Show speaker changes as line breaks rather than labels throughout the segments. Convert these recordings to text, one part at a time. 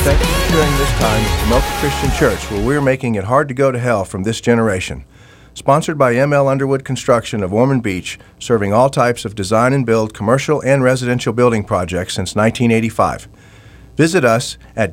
Thank you for sharing this time with Tomoka Christian Church, where we're making it hard to go to hell from this generation. Sponsored by M.L. Underwood Construction of Ormond Beach, serving all types of design and build commercial and residential building projects since 1985. Visit us at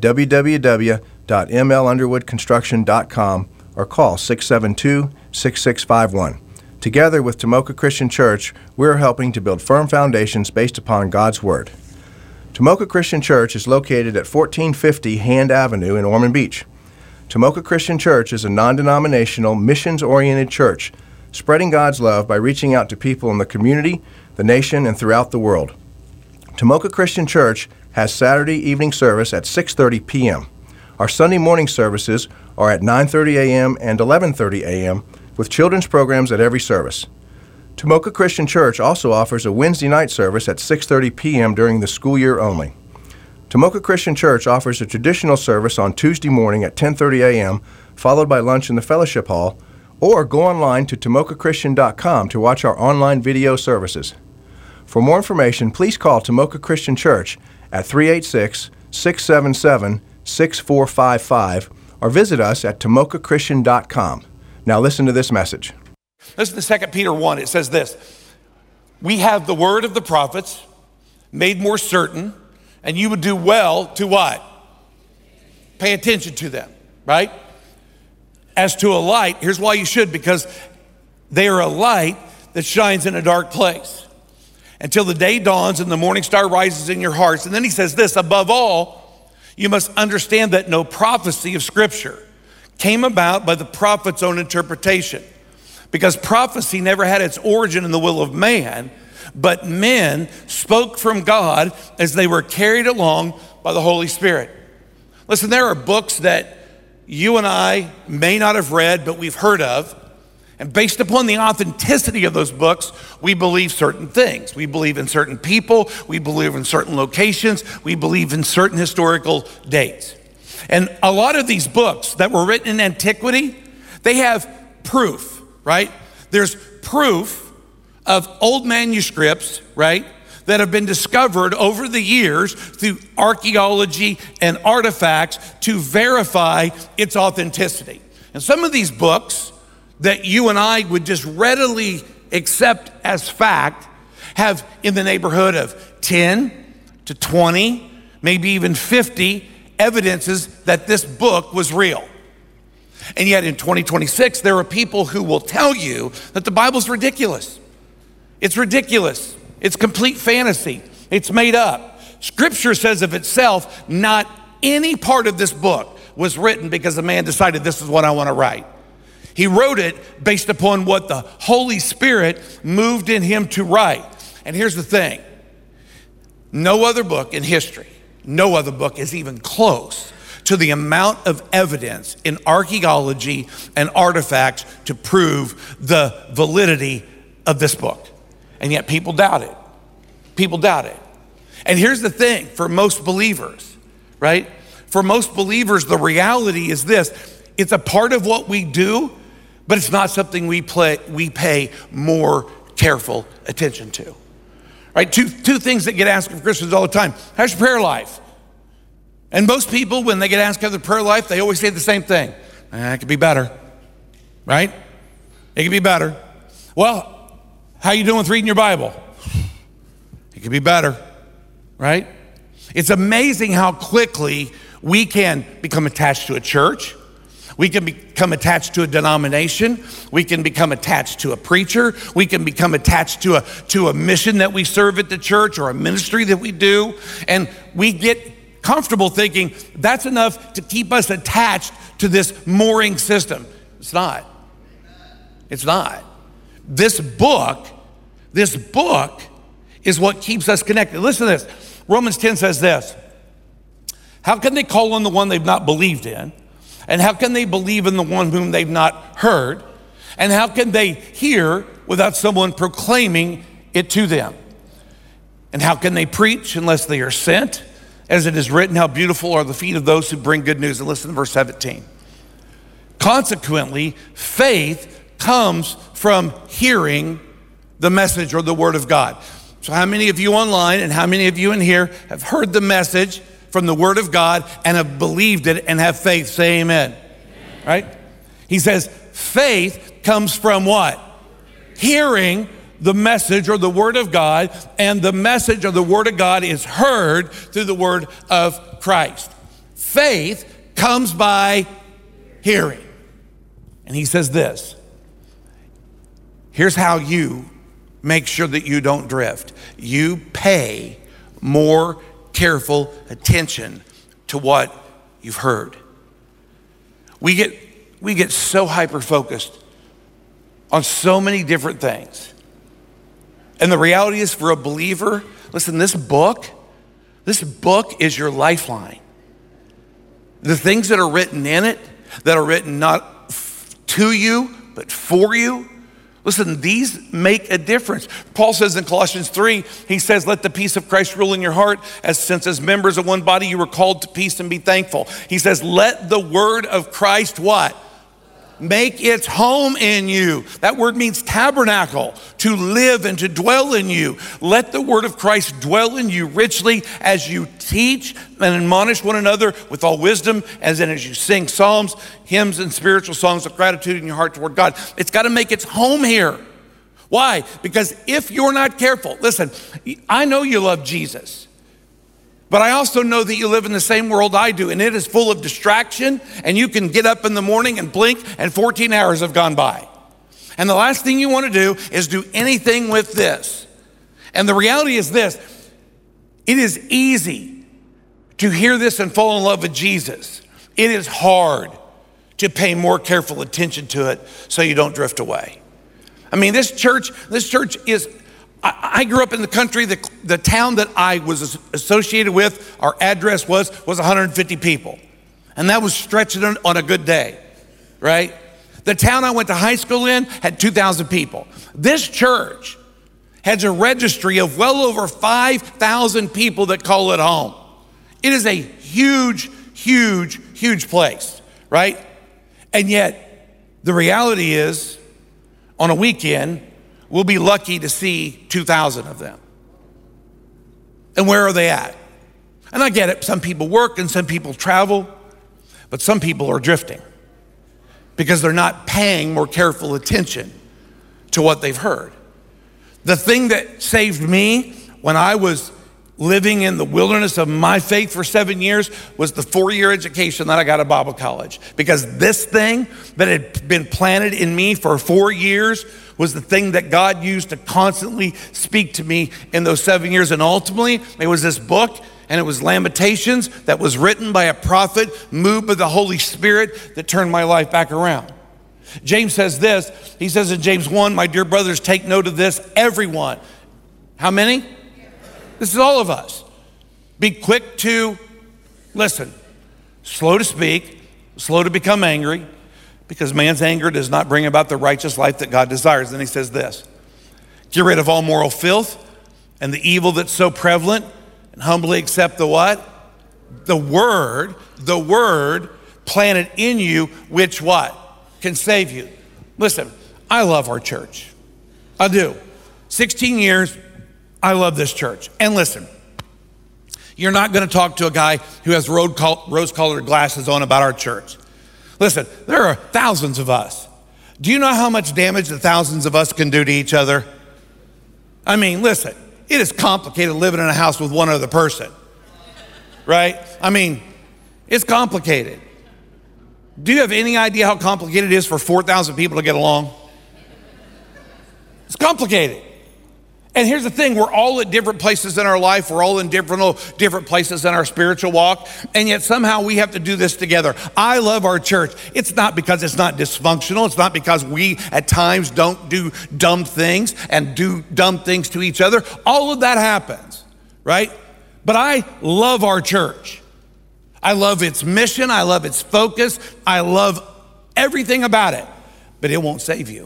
www.mlunderwoodconstruction.com or call 672-6651. Together with Tomoka Christian Church, we're helping to build firm foundations based upon God's Word. Tomoka Christian Church is located at 1450 Hand Avenue in Ormond Beach. Tomoka Christian Church is a non-denominational, missions-oriented church, spreading God's love by reaching out to people in the community, the nation, and throughout the world. Tomoka Christian Church has Saturday evening service at 6:30 p.m. Our Sunday morning services are at 9:30 a.m. and 11:30 a.m., with children's programs at every service. Tomoka Christian Church also offers a Wednesday night service at 6:30 p.m. during the school year only. Tomoka Christian Church offers a traditional service on Tuesday morning at 10:30 a.m., followed by lunch in the fellowship hall, or go online to tomokachristian.com to watch our online video services. For more information, please call Tomoka Christian Church at 386-677-6455 or visit us at tomokachristian.com. Now listen to this message.
Listen to 2 Peter 1. It says this: we have the word of the prophets made more certain, and you would do well to what? Pay attention to them, right? As to a light, here's why you should, because they are a light that shines in a dark place until the day dawns and the morning star rises in your hearts. And then he says this: above all, you must understand that no prophecy of Scripture came about by the prophet's own interpretation, because prophecy never had its origin in the will of man, but men spoke from God as they were carried along by the Holy Spirit. Listen, there are books that you and I may not have read, but we've heard of. And based upon the authenticity of those books, we believe certain things. We believe in certain people. We believe in certain locations. We believe in certain historical dates. And a lot of these books that were written in antiquity, they have proof, right? There's proof of old manuscripts, right, that have been discovered over the years through archaeology and artifacts to verify its authenticity. And some of these books that you and I would just readily accept as fact have in the neighborhood of 10 to 20, maybe even 50 evidences that this book was real. And yet in 2026, there are people who will tell you that the Bible's ridiculous. It's ridiculous. It's complete fantasy. It's made up. Scripture says of itself, not any part of this book was written because a man decided this is what I want to write. He wrote it based upon what the Holy Spirit moved in him to write. And here's the thing. No other book in history, no other book is even close to the amount of evidence in archaeology and artifacts to prove the validity of this book. And yet people doubt it. People doubt it. And here's the thing for most believers, right? For most believers, the reality is this: it's a part of what we do, but it's not something we pay more careful attention to. Right? Two things that get asked of Christians all the time. How's your prayer life? And most people, when they get asked how their prayer life, they always say the same thing. It could be better, right? It could be better. Well, how you doing with reading your Bible? It could be better, right? It's amazing how quickly we can become attached to a church. We can become attached to a denomination. We can become attached to a preacher. We can become attached to a mission that we serve at the church or a ministry that we do. And we get comfortable thinking that's enough to keep us attached to this mooring system. It's not. It's not. This book is what keeps us connected. Listen to this. Romans 10 says this: how can they call on the one they've not believed in? And how can they believe in the one whom they've not heard? And how can they hear without someone proclaiming it to them? And how can they preach unless they are sent? As it is written, how beautiful are the feet of those who bring good news. And listen to verse 17. Consequently, faith comes from hearing the message or the word of God. So how many of you online and how many of you in here have heard the message from the word of God and have believed it and have faith. Say amen. Right? He says faith comes from what? Hearing the message or the word of God, and the message or the word of God is heard through the word of Christ. Faith comes by hearing. And he says this, here's how you make sure that you don't drift. You pay more careful attention to what you've heard. We get so hyper-focused on so many different things. And the reality is, for a believer, listen, this book is your lifeline. The things that are written in it, that are written not to you, but for you, listen, these make a difference. Paul says in Colossians 3, he says, let the peace of Christ rule in your heart, since as members of one body you were called to peace, and be thankful. He says, let the word of Christ what? Make its home in you. That word means tabernacle, to live and to dwell in you. Let the word of Christ dwell in you richly as you teach and admonish one another with all wisdom, as you sing psalms, hymns, and spiritual songs of gratitude in your heart toward God. It's got to make its home here. Why? Because if you're not careful, listen, I know you love Jesus, but I also know that you live in the same world I do, and it is full of distraction, and you can get up in the morning and blink, and 14 hours have gone by. And the last thing you want to do is do anything with this. And the reality is this, it is easy to hear this and fall in love with Jesus. It is hard to pay more careful attention to it so you don't drift away. I mean, this church is, I grew up in the country. The town that I was associated with, our address was 150 people. And that was stretching on a good day, right? The town I went to high school in had 2,000 people. This church has a registry of well over 5,000 people that call it home. It is a huge, huge, huge place, right? And yet, the reality is, on a weekend, we'll be lucky to see 2,000 of them. And where are they at? And I get it, some people work and some people travel, but some people are drifting because they're not paying more careful attention to what they've heard. The thing that saved me when I was living in the wilderness of my faith for 7 years was the 4-year education that I got at Bible college. Because this thing that had been planted in me for 4 years was the thing that God used to constantly speak to me in those 7 years. And ultimately, it was this book, and it was Lamentations that was written by a prophet moved by the Holy Spirit that turned my life back around. James says this, he says in James 1, my dear brothers, take note of this, everyone. How many? This is all of us. Be quick to listen, slow to speak, slow to become angry, because man's anger does not bring about the righteous life that God desires. Then he says this, get rid of all moral filth and the evil that's so prevalent, and humbly accept the what? The word planted in you, which what? Can save you. Listen, I love our church. I do. 16 years, I love this church. And listen, you're not going to talk to a guy who has rose-colored glasses on about our church. Listen, there are thousands of us. Do you know how much damage the thousands of us can do to each other? I mean, listen, it is complicated living in a house with one other person, right? I mean, it's complicated. Do you have any idea how complicated it is for 4,000 people to get along? It's complicated. And here's the thing, we're all at different places in our life. We're all in different places in our spiritual walk. And yet somehow we have to do this together. I love our church. It's not because it's not dysfunctional. It's not because we at times don't do dumb things and do dumb things to each other. All of that happens, right? But I love our church. I love its mission. I love its focus. I love everything about it. But it won't save you.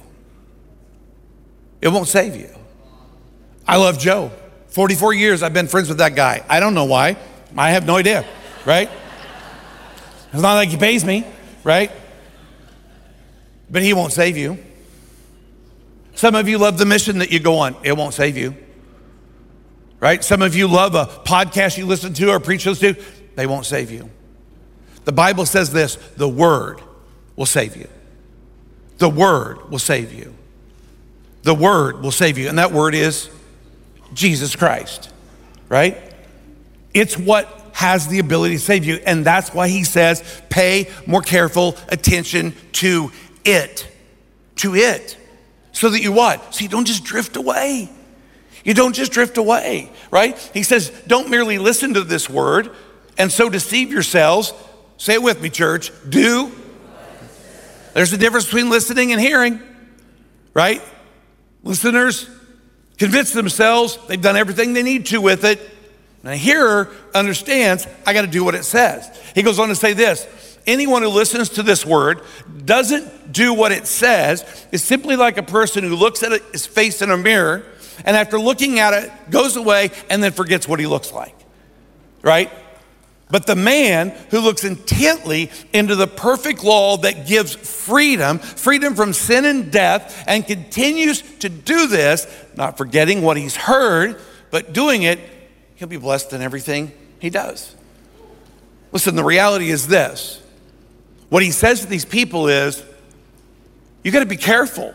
It won't save you. I love Joe. 44 years I've been friends with that guy. I don't know why. I have no idea, right? It's not like he pays me, right? But he won't save you. Some of you love the mission that you go on. It won't save you, right? Some of you love a podcast you listen to or preach to. they won't save you. The Bible says this, the word will save you. The word will save you. The word will save you. And that word is Jesus Christ, right? It's what has the ability to save you. And that's why he says, pay more careful attention to it. To it. So that you what? So you don't just drift away. You don't just drift away, right? He says, don't merely listen to this word and so deceive yourselves. Say it with me, church. Do. There's a difference between listening and hearing, right? Listeners convince themselves they've done everything they need to with it. And a hearer understands, I got to do what it says. He goes on to say this, anyone who listens to this word doesn't do what it says is simply like a person who looks at his face in a mirror and after looking at it, goes away and then forgets what he looks like, right? But the man who looks intently into the perfect law that gives freedom from sin and death, and continues to do this, not forgetting what he's heard, but doing it, he'll be blessed in everything he does. Listen, the reality is this. What he says to these people is, you got to be careful.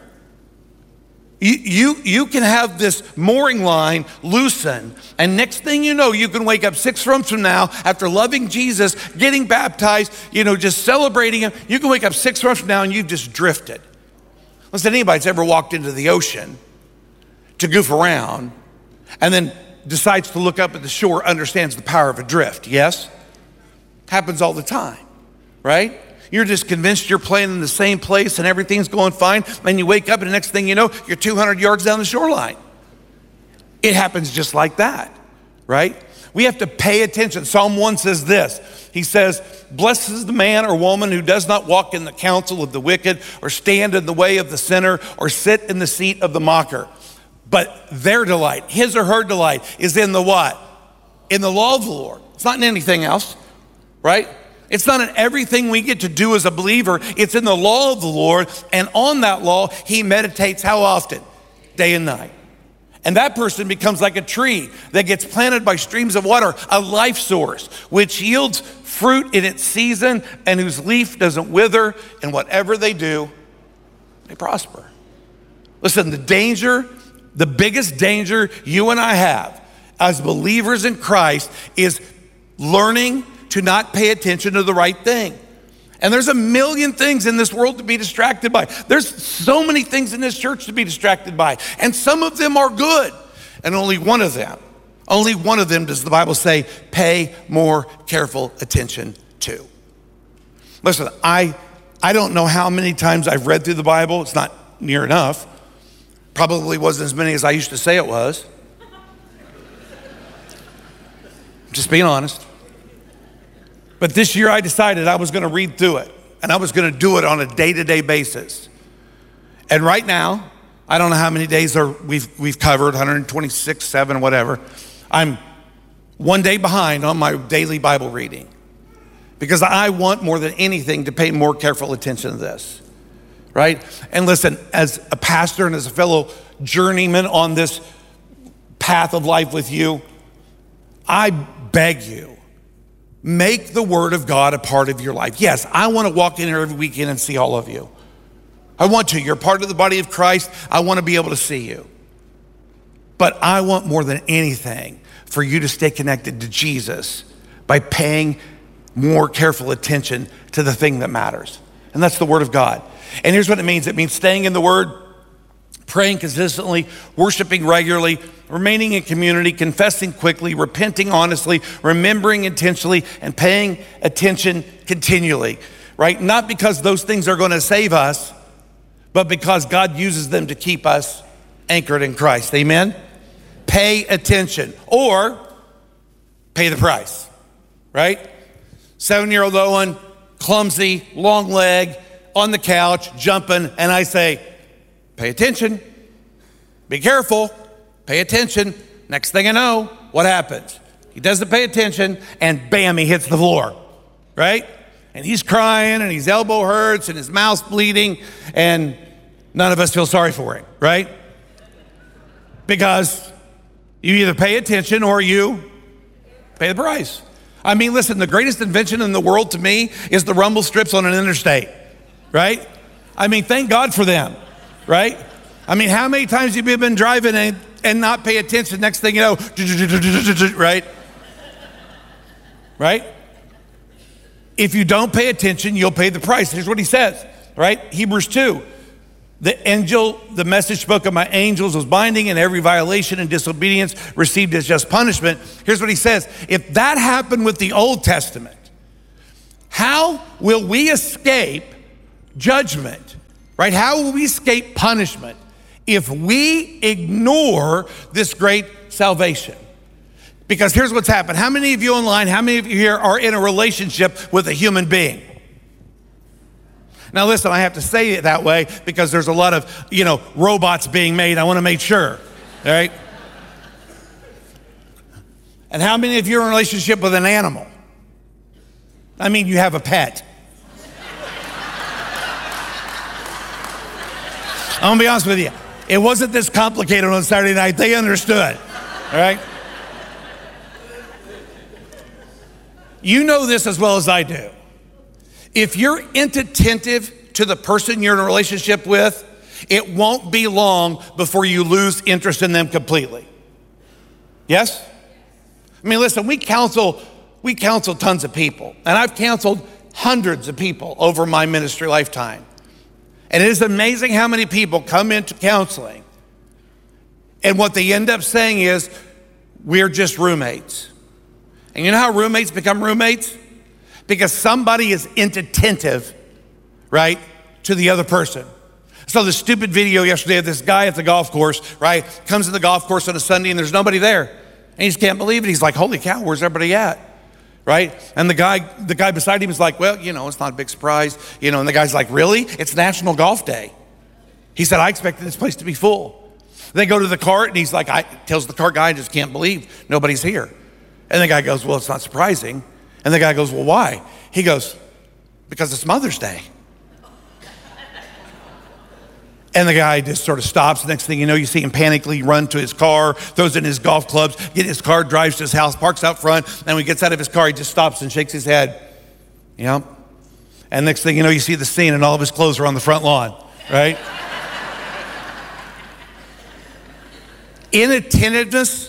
You can have this mooring line loosen, and next thing you know, you can wake up 6 months from now after loving Jesus, getting baptized, just celebrating him. You can wake up 6 months from now and you've just drifted. Listen, anybody's ever walked into the ocean to goof around and then decides to look up at the shore, understands the power of a drift, yes? Happens all the time, right? You're just convinced you're playing in the same place and everything's going fine. And you wake up and the next thing you know, you're 200 yards down the shoreline. It happens just like that, right? We have to pay attention. Psalm 1 says this. He says, blessed is the man or woman who does not walk in the counsel of the wicked or stand in the way of the sinner or sit in the seat of the mocker. But their delight, his or her delight, is in the what? In the law of the Lord. It's not in anything else, right? It's not in everything we get to do as a believer. It's in the law of the Lord. And on that law, he meditates how often? Day and night. And that person becomes like a tree that gets planted by streams of water, a life source, which yields fruit in its season and whose leaf doesn't wither. And whatever they do, they prosper. Listen, the biggest danger you and I have as believers in Christ is learning to not pay attention to the right thing. And there's a million things in this world to be distracted by. There's so many things in this church to be distracted by. And some of them are good. And only one of them does the Bible say, pay more careful attention to. Listen, I don't know how many times I've read through the Bible. It's not near enough. Probably wasn't as many as I used to say it was. Just being honest. But this year I decided I was going to read through it, and I was going to do it on a day-to-day basis. And right now, I don't know how many days we've covered, 126, 7, whatever. I'm one day behind on my daily Bible reading because I want more than anything to pay more careful attention to this, right? And listen, as a pastor and as a fellow journeyman on this path of life with you, I beg you, make the Word of God a part of your life. Yes, I want to walk in here every weekend and see all of you. I want to. You're part of the body of Christ. I want to be able to see you. But I want more than anything for you to stay connected to Jesus by paying more careful attention to the thing that matters. And that's the Word of God. And here's what it means. It means staying in the Word, praying consistently, worshiping regularly, remaining in community, confessing quickly, repenting honestly, remembering intentionally, and paying attention continually, right? Not because those things are going to save us, but because God uses them to keep us anchored in Christ. Amen? Pay attention or pay the price, right? 7-year-old Owen, clumsy, long leg, on the couch, jumping, and I say, pay attention, be careful, pay attention. Next thing I know, what happens? He doesn't pay attention and bam, he hits the floor, right? And he's crying and his elbow hurts and his mouth's bleeding and none of us feel sorry for him, right? Because you either pay attention or you pay the price. I mean, listen, the greatest invention in the world to me is the rumble strips on an interstate, right? I mean, thank God for them, right? I mean, how many times have you been driving and not pay attention? Next thing you know, right? Right? If you don't pay attention, you'll pay the price. Here's what he says, right? Hebrews 2. The message spoken of my angels was binding, and every violation and disobedience received its just punishment. Here's what he says. If that happened with the Old Testament, how will we escape judgment, right? How will we escape punishment if we ignore this great salvation? Because here's what's happened. How many of you online, how many of you here are in a relationship with a human being? Now listen, I have to say it that way because there's a lot of, robots being made. I want to make sure, all right? And how many of you are in a relationship with an animal? I mean, you have a pet. I'm gonna be honest with you. It wasn't this complicated on Saturday night. They understood, all right? You know this as well as I do. If you're inattentive to the person you're in a relationship with, it won't be long before you lose interest in them completely. Yes? I mean, listen, we counsel tons of people, and I've counseled hundreds of people over my ministry lifetime. And it is amazing how many people come into counseling, and what they end up saying is, we're just roommates. And you know how roommates become roommates? Because somebody is inattentive, right, to the other person. So the stupid video yesterday of this guy at the golf course, right, comes to the golf course on a Sunday and there's nobody there. And he just can't believe it. He's like, holy cow, where's everybody at? Right? And the guy beside him is like, well, it's not a big surprise. And the guy's like, really? It's National Golf Day. He said, I expected this place to be full. They go to the cart and he's like, tells the cart guy, I just can't believe nobody's here. And the guy goes, well, it's not surprising. And the guy goes, well, why? He goes, because it's Mother's Day. And the guy just sort of stops. Next thing you know, you see him panically run to his car, throws in his golf clubs, get his car, drives to his house, parks out front. And when he gets out of his car, he just stops and shakes his head. And next thing you know, you see the scene and all of his clothes are on the front lawn, right? Inattentiveness.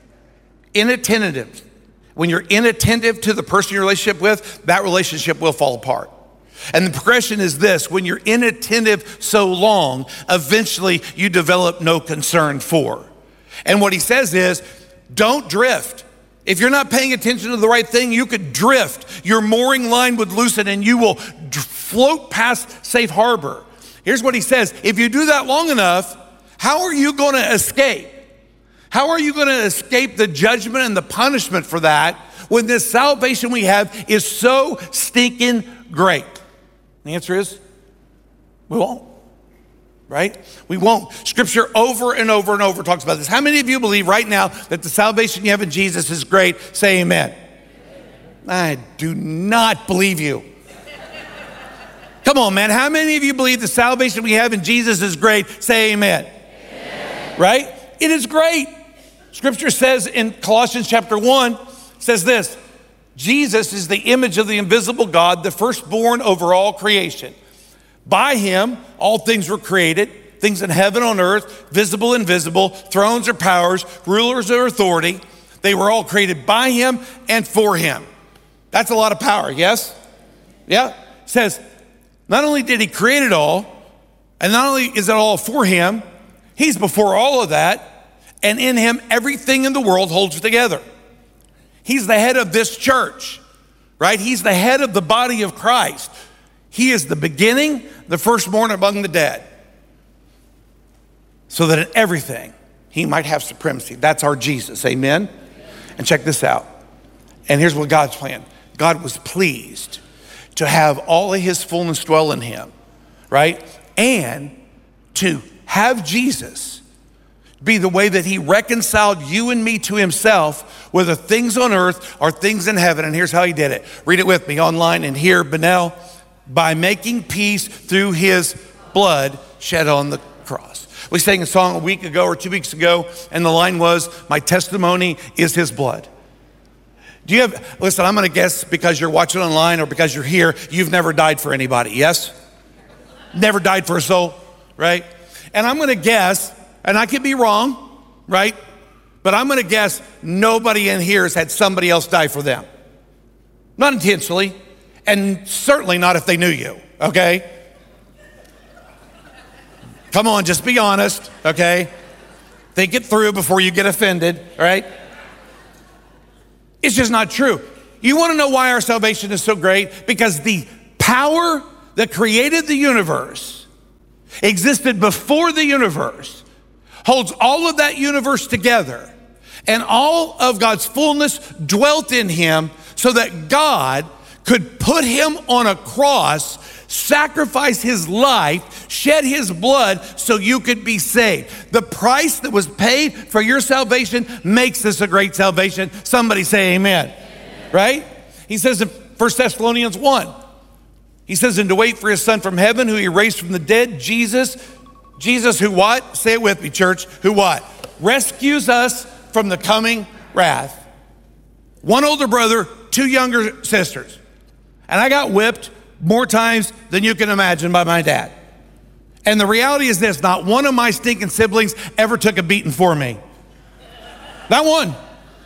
When you're inattentive to the person you're in a relationship with, that relationship will fall apart. And the progression is this: when you're inattentive so long, eventually you develop no concern for. And what he says is, don't drift. If you're not paying attention to the right thing, you could drift. Your mooring line would loosen and you will float past safe harbor. Here's what he says: if you do that long enough, how are you going to escape? How are you going to escape the judgment and the punishment for that when this salvation we have is so stinking great? The answer is, we won't, right? We won't. Scripture over and over and over talks about this. How many of you believe right now that the salvation you have in Jesus is great? Say amen. I do not believe you. Come on, man. How many of you believe the salvation we have in Jesus is great? Say amen. Amen. Right? It is great. Scripture says in Colossians chapter 1, says this: Jesus is the image of the invisible God, the firstborn over all creation. By him, all things were created, things in heaven, on earth, visible, invisible, thrones or powers, rulers or authority. They were all created by him and for him. That's a lot of power, yes? Yeah. It says, not only did he create it all, and not only is it all for him, he's before all of that. And in him, everything in the world holds together. He's the head of this church, right? He's the head of the body of Christ. He is the beginning, the firstborn among the dead, so that in everything, he might have supremacy. That's our Jesus, amen? And check this out. And here's what God's plan. God was pleased to have all of his fullness dwell in him, right? And to have Jesus be the way that he reconciled you and me to himself, whether things on earth or things in heaven. And here's how he did it. Read it with me online and here, Benel, by making peace through his blood shed on the cross. We sang a song a week ago or 2 weeks ago, and the line was, my testimony is his blood. Do you have, listen, I'm gonna guess because you're watching online or because you're here, you've never died for anybody, yes? Never died for a soul, right? And I'm gonna guess, and I could be wrong, right? But I'm gonna guess nobody in here has had somebody else die for them. Not intentionally, and certainly not if they knew you, okay? Come on, just be honest, okay? Think it through before you get offended, right? It's just not true. You wanna know why our salvation is so great? Because the power that created the universe existed before the universe, holds all of that universe together, and all of God's fullness dwelt in him so that God could put him on a cross, sacrifice his life, shed his blood so you could be saved. The price that was paid for your salvation makes this a great salvation. Somebody say amen. Right? He says in 1 Thessalonians 1, he says, and to wait for his son from heaven, who he raised from the dead, Jesus who what? Say it with me, church. Who what? Rescues us from the coming wrath. One older brother, 2 younger sisters. And I got whipped more times than you can imagine by my dad. And the reality is this, not one of my stinking siblings ever took a beating for me. Not one.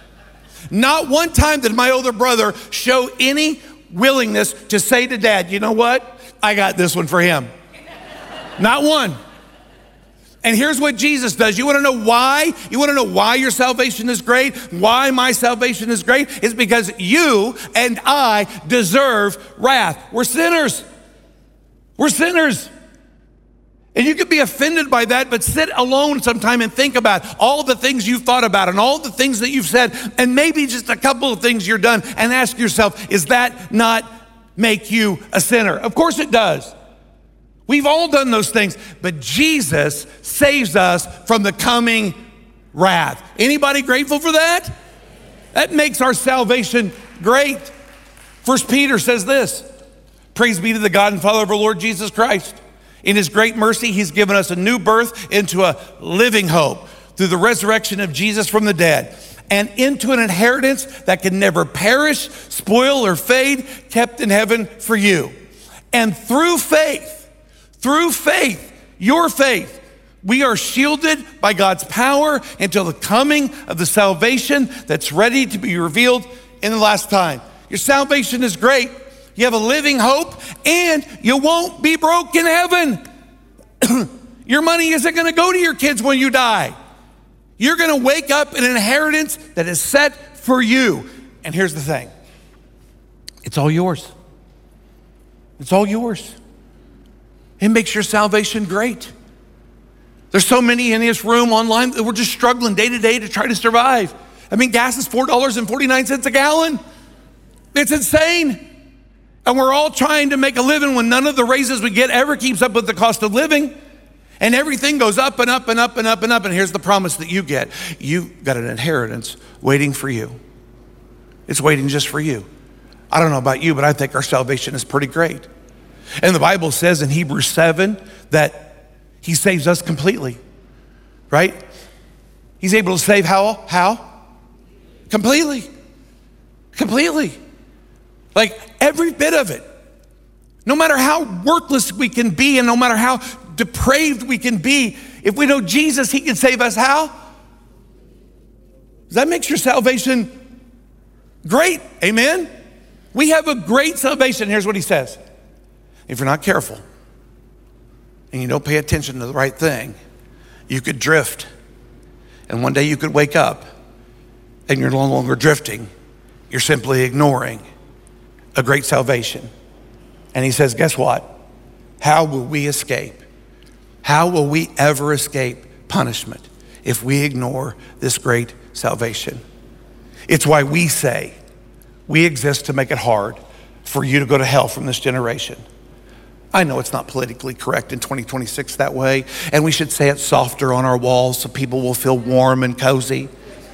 Not one time did my older brother show any willingness to say to dad, you know what? I got this one for him. Not one. And here's what Jesus does. You wanna know why? You wanna know why your salvation is great? Why my salvation is great? It's because you and I deserve wrath. We're sinners. We're sinners. And you could be offended by that, but sit alone sometime and think about all the things you've thought about and all the things that you've said, and maybe just a couple of things you're done, and ask yourself, is that not make you a sinner? Of course it does. We've all done those things, but Jesus saves us from the coming wrath. Anybody grateful for that? That makes our salvation great. 1 Peter says this, praise be to the God and Father of our Lord Jesus Christ. In his great mercy, he's given us a new birth into a living hope through the resurrection of Jesus from the dead, and into an inheritance that can never perish, spoil, or fade, kept in heaven for you. And through faith, your faith, we are shielded by God's power until the coming of the salvation that's ready to be revealed in the last time. Your salvation is great. You have a living hope, and you won't be broke in heaven. Your money isn't gonna go to your kids when you die. You're gonna wake up in an inheritance that is set for you. And here's the thing, it's all yours. It's all yours. It makes your salvation great. There's so many in this room online that we're just struggling day to day to try to survive. I mean, gas is $4.49 a gallon. It's insane. And we're all trying to make a living when none of the raises we get ever keeps up with the cost of living. And everything goes up and up and up and up and up. And here's the promise that you get. You've got an inheritance waiting for you. It's waiting just for you. I don't know about you, but I think our salvation is pretty great. And the Bible says in Hebrews 7 that he saves us completely, right? He's able to save how? Completely. Completely. Like every bit of it. No matter how worthless we can be and no matter how depraved we can be, if we know Jesus, he can save us how? Does that make your salvation great? Amen? We have a great salvation. Here's what he says. If you're not careful and you don't pay attention to the right thing, you could drift. And one day you could wake up and you're no longer drifting. You're simply ignoring a great salvation. And he says, guess what? How will we escape? How will we ever escape punishment if we ignore this great salvation? It's why we say we exist to make it hard for you to go to hell from this generation. I know it's not politically correct in 2026 that way, and we should say it softer on our walls so people will feel warm and cozy.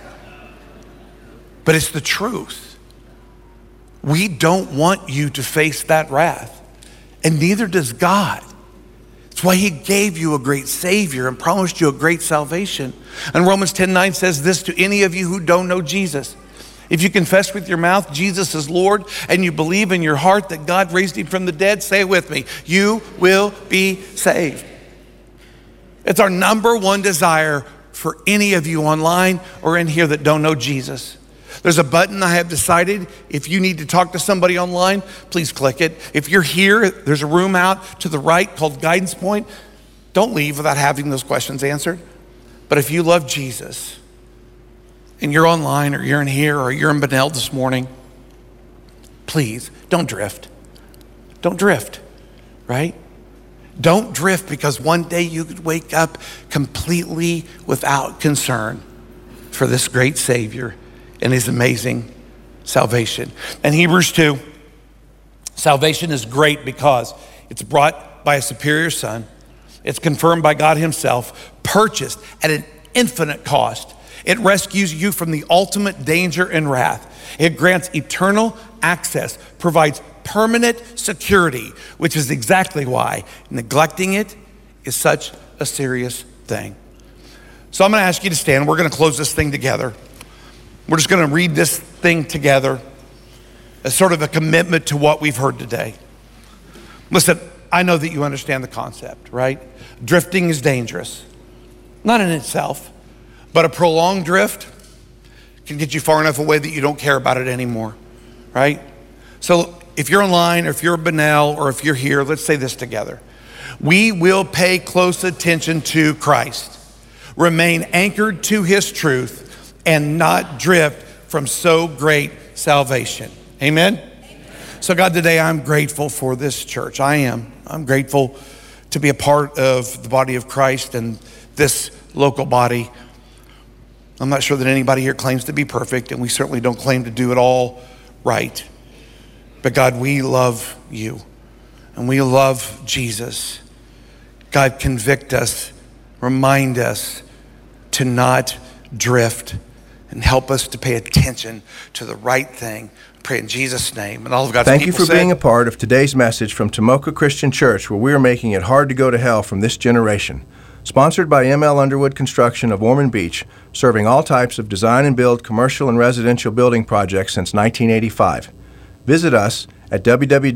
But it's the truth. We don't want you to face that wrath, and neither does God. It's why he gave you a great Savior and promised you a great salvation. And Romans 10:9 says this to any of you who don't know Jesus. If you confess with your mouth Jesus is Lord and you believe in your heart that God raised him from the dead, say it with me, you will be saved. It's our number one desire for any of you online or in here that don't know Jesus. There's a button I have decided. If you need to talk to somebody online, please click it. If you're here, there's a room out to the right called Guidance Point. Don't leave without having those questions answered. But if you love Jesus and you're online or you're in here or you're in Bunnell this morning, please don't drift. Don't drift, right? Don't drift because one day you could wake up completely without concern for this great Savior and his amazing salvation. And Hebrews 2, salvation is great because it's brought by a superior Son. It's confirmed by God himself, purchased at an infinite cost. It rescues you from the ultimate danger and wrath. It grants eternal access, provides permanent security, which is exactly why neglecting it is such a serious thing. So I'm gonna ask you to stand. We're gonna close this thing together. We're just gonna read this thing together as sort of a commitment to what we've heard today. Listen, I know that you understand the concept, right? Drifting is dangerous, not in itself, but a prolonged drift can get you far enough away that you don't care about it anymore, right? So if you're online or if you're a Bunnell or if you're here, let's say this together. We will pay close attention to Christ, remain anchored to his truth, and not drift from so great salvation. Amen? So God, today I'm grateful for this church. I'm grateful to be a part of the body of Christ and this local body. I'm not sure that anybody here claims to be perfect, and we certainly don't claim to do it all right. But God, we love you and we love Jesus. God, convict us, remind us to not drift, and help us to pay attention to the right thing. Pray in Jesus' name. And all of God's people said,
thank you for being a part of today's message from Tomoka Christian Church, where we are making it hard to go to hell from this generation. Sponsored by M.L. Underwood Construction of Ormond Beach, serving all types of design and build commercial and residential building projects since 1985. Visit us at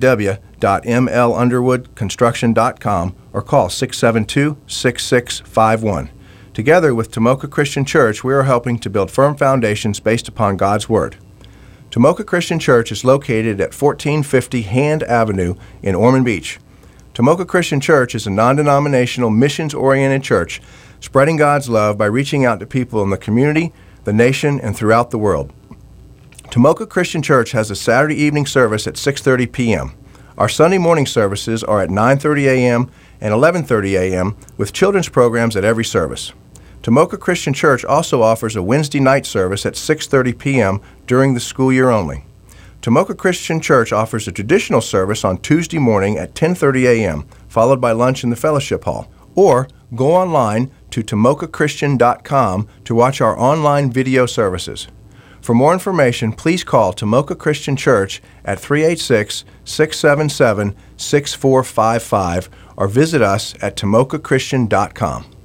www.mlunderwoodconstruction.com or call 672-6651. Together with Tomoka Christian Church, we are helping to build firm foundations based upon God's Word. Tomoka Christian Church is located at 1450 Hand Avenue in Ormond Beach. Tomoka Christian Church is a non-denominational, missions-oriented church spreading God's love by reaching out to people in the community, the nation, and throughout the world. Tomoka Christian Church has a Saturday evening service at 6:30 p.m. Our Sunday morning services are at 9:30 a.m. and 11:30 a.m. with children's programs at every service. Tomoka Christian Church also offers a Wednesday night service at 6:30 p.m. during the school year only. Tomoka Christian Church offers a traditional service on Tuesday morning at 10:30 a.m., followed by lunch in the fellowship hall. Or go online to tomokachristian.com to watch our online video services. For more information, please call Tomoka Christian Church at 386-677-6455 or visit us at tomokachristian.com.